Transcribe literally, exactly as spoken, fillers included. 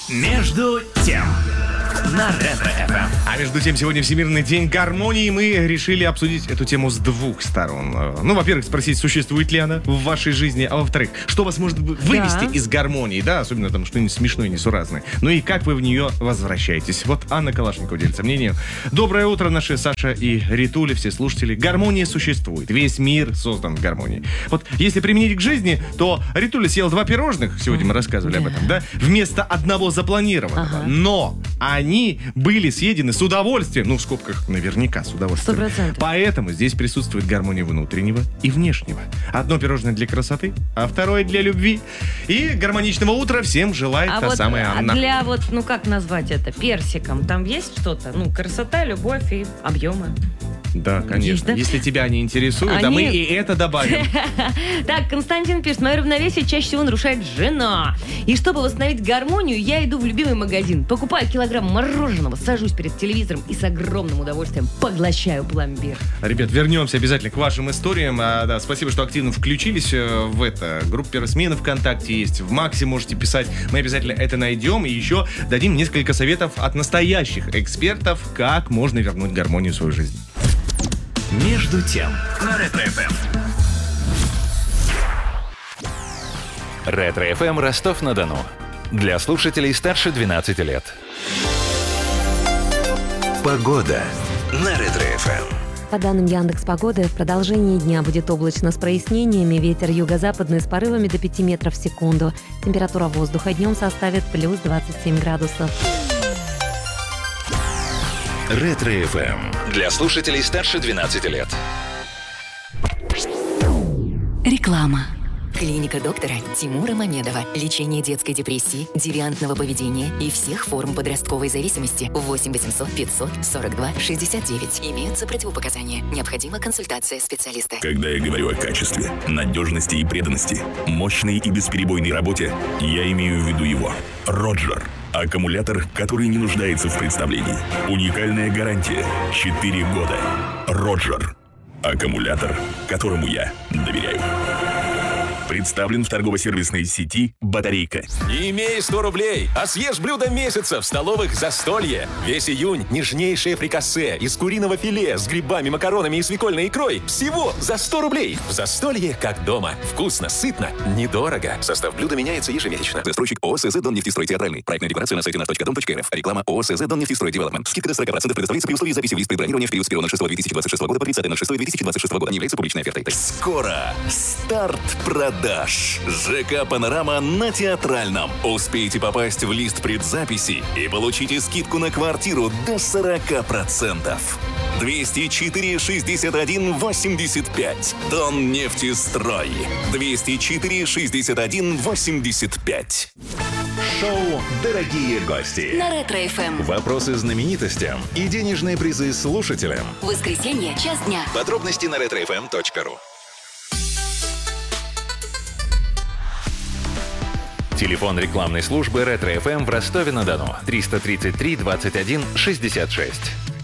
Между тем на Ретро-эф эм. А между тем, сегодня Всемирный день гармонии. Мы решили обсудить эту тему с двух сторон. Ну, во-первых, спросить, существует ли она в вашей жизни, а во-вторых, что вас может вывести Да. из гармонии, да, особенно там что-нибудь смешное, несуразное. Ну и как вы в нее возвращаетесь. Вот Анна Калашникова делится мнением. Доброе утро, наши Саша и Ритуля, все слушатели. Гармония существует. Весь мир создан в гармонии. Вот если применить к жизни, то Ритуля съел два пирожных, сегодня мы рассказывали об этом, да, вместо одного запланированного. Ага. Но они были съедены с удовольствием. Ну, в скобках, наверняка с удовольствием. Сто процентов. Поэтому здесь присутствует гармония внутреннего и внешнего. Одно пирожное для красоты, а второе для любви. И гармоничного утра всем желает А та вот самая а Анна. для вот, ну как назвать это, персиком, там есть что-то? Ну, красота, любовь и объемы. Да, конечно. Есть, да? Если тебя не интересует, а Они- мы и это добавим. Так, Константин пишет, мое равновесие чаще всего нарушает жена. И чтобы восстановить гармонию, я иду в любимый магазин, покупаю килограмм мороженого, сажусь перед телевизором и с огромным удовольствием поглощаю пломбир. Ребят, вернемся обязательно к вашим историям. А, да, спасибо, что активно включились э, в это. Группа «Росмена» ВКонтакте есть. В Максе можете писать. Мы обязательно это найдем. И еще дадим несколько советов от настоящих экспертов, как можно вернуть гармонию в свою жизнь. Между тем на Ретро-эф эм. Ретро-эф эм Ростов-на-Дону. Для слушателей старше двенадцати лет. Погода на Ретро-эф эм. По данным Яндекс.Погоды, в продолжении дня будет облачно с прояснениями, ветер юго-западный с порывами до пяти метров в секунду. Температура воздуха днем составит плюс двадцать семь градусов. Ретро-эф эм. Для слушателей старше двенадцати лет. Реклама. Клиника доктора Тимура Мамедова. Лечение детской депрессии, девиантного поведения и всех форм подростковой зависимости. восемь восемьсот пятьсот сорок два шестьдесят девять. Имеются противопоказания. Необходима консультация специалиста. Когда я говорю о качестве, надежности и преданности, мощной и бесперебойной работе, я имею в виду его. Роджер. Аккумулятор, который не нуждается в представлении. Уникальная гарантия. четыре года. Роджер. Аккумулятор, которому я доверяю. Представлен в торгово-сервисной сети «Батарейка». Не имей сто рублей, а съешь блюдо месяца в столовых «Застолье». Весь июнь нежнейшее фрикасе из куриного филе с грибами, макаронами и свекольной икрой всего за сто рублей. В «Застолье» как дома. Вкусно, сытно, недорого. Состав блюда меняется ежемесячно. Застройщик ООО «СЗ Доннефтестрой Театральный». Проектная декларация на сайте наш точка дом точка эр эф. Реклама ООО «СЗ Доннефтестрой Девелопмент». Скидка до сорок процентов предоставляется при условии записи в лист предбронирования в период с первого ноль шестого две тысячи двадцать шестого года по тридцатое ноль шестое две тысячи двадцать шестого года. Не является публичной офертой. Скоро старт продаж. ЖК «Панорама» на Театральном. Успейте попасть в лист предзаписи и получите скидку на квартиру до сорок процентов. двести четыре шестьдесят один восемьдесят пять. Доннефтестрой. двести четыре шестьдесят один восемьдесят пять. Шоу «Дорогие гости». На Ретро-эф эм. Вопросы знаменитостям и денежные призы слушателям. Воскресенье, час дня. Подробности на ретро эф эм точка ру. Телефон рекламной службы Ретро-эф эм в Ростове-на-Дону. триста тридцать три двадцать один шестьдесят шесть.